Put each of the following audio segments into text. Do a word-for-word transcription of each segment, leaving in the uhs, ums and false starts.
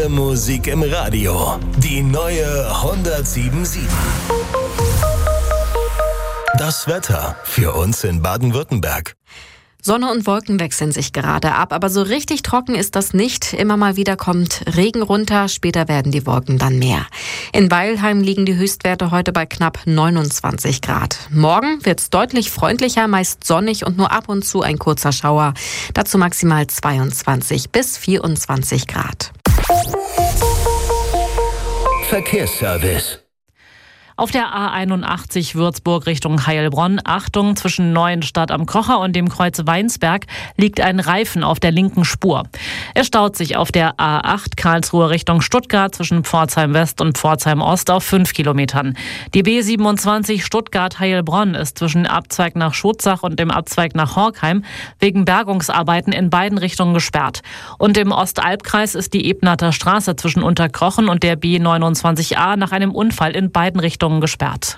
Alle Musik im Radio. Die neue hundertsieben Komma sieben. Das Wetter für uns in Baden-Württemberg. Sonne und Wolken wechseln sich gerade ab, aber so richtig trocken ist das nicht. Immer mal wieder kommt Regen runter, später werden die Wolken dann mehr. In Weilheim liegen die Höchstwerte heute bei knapp neunundzwanzig Grad. Morgen wird's deutlich freundlicher, meist sonnig und nur ab und zu ein kurzer Schauer. Dazu maximal zweiundzwanzig bis vierundzwanzig Grad. Verkehrsservice. Auf der A einundachtzig Würzburg Richtung Heilbronn, Achtung, zwischen Neuenstadt am Kocher und dem Kreuz Weinsberg liegt ein Reifen auf der linken Spur. Es staut sich auf der A acht Karlsruhe Richtung Stuttgart zwischen Pforzheim West und Pforzheim Ost auf fünf Kilometern. Die B siebenundzwanzig Stuttgart-Heilbronn ist zwischen Abzweig nach Schotzach und dem Abzweig nach Horkheim wegen Bergungsarbeiten in beiden Richtungen gesperrt. Und im Ostalbkreis ist die Ebnater Straße zwischen Unterkrochen und der B neunundzwanzig A nach einem Unfall in beiden Richtungen gesperrt.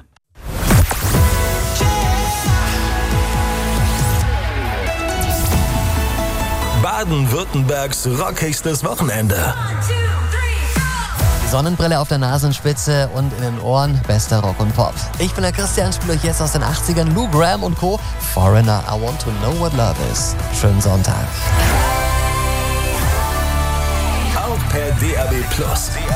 Baden-Württembergs rockigstes Wochenende. Sonnenbrille auf der Nasenspitze und in den Ohren, bester Rock und Pop. Ich bin der Christian, spiele euch jetzt aus den achtzigern Lou Gramm und Co. Foreigner, I want to know what love is. Schönen Sonntag. Auch per D A B Plus.